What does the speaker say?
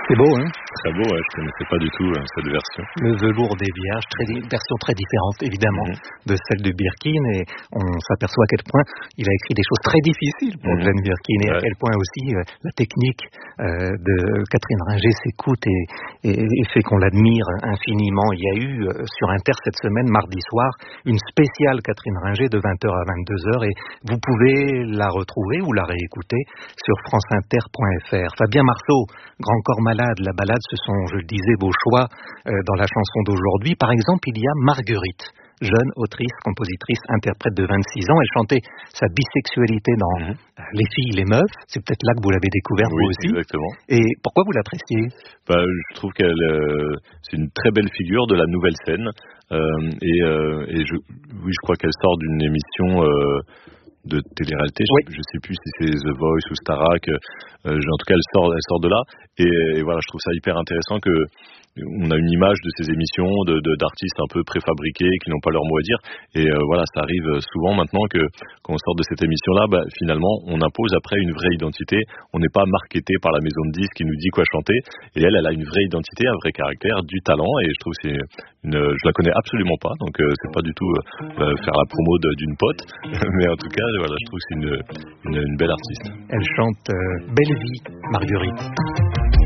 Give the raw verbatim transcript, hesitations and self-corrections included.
C'est beau, hein? Très beau, ouais, je connaissais pas du tout euh, cette version. Le velours des vierges, très, version très différente évidemment mm-hmm. de celle de Birkin, et on s'aperçoit à quel point il a écrit des choses très difficiles pour mm-hmm. Jane Birkin, et ouais. à quel point aussi euh, la technique euh, de Catherine Ringer s'écoute et, et, et fait qu'on l'admire infiniment. Il y a eu euh, sur Inter cette semaine, mardi soir, une spéciale Catherine Ringer de vingt heures à vingt-deux heures, et vous pouvez la retrouver ou la réécouter sur franceinter point f r. Fabien Marceau, Grand corps malade, la balade, ce sont, je le disais, vos choix euh, dans la chanson d'aujourd'hui. Par exemple, il y a Marguerite, jeune autrice, compositrice, interprète de vingt-six ans. Elle chantait sa bisexualité dans mmh. Les filles, les meufs. C'est peut-être là que vous l'avez découverte, oui, vous aussi. Exactement. Et pourquoi vous l'appréciez? Bah, je trouve qu'elle, euh, c'est une très belle figure de la nouvelle scène. Euh, et euh, et je, oui, je crois qu'elle sort d'une émission... Euh, de télé-réalité, oui. je, je sais plus si c'est The Voice ou Starac, euh, en tout cas elle sort, elle sort de là, et, et voilà, je trouve ça hyper intéressant que on a une image de ces émissions de, de, d'artistes un peu préfabriqués qui n'ont pas leur mot à dire, et euh, voilà, ça arrive souvent maintenant que quand on sort de cette émission-là, bah, finalement on impose après une vraie identité, on n'est pas marketé par la maison de disques qui nous dit quoi chanter, et elle, elle a une vraie identité, un vrai caractère, du talent, et je trouve que c'est une, je la connais absolument pas, donc euh, c'est pas du tout euh, faire la promo de, d'une pote, mais en tout cas voilà, je trouve que c'est une, une, une belle artiste. Elle chante euh, Belle vie, Marguerite.